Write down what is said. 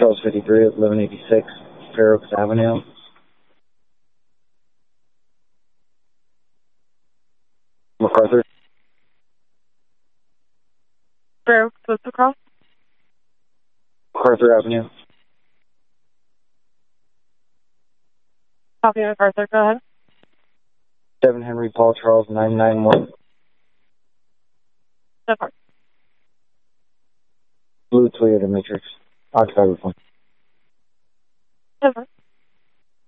Charles 53 at 1186 Fair Oaks Avenue. MacArthur. Fair Oaks, what's the cross? MacArthur Avenue. Copy, MacArthur, go ahead. 7 Henry Paul Charles 991. So far. Blue Toyota Matrix. Occupied with one. So far.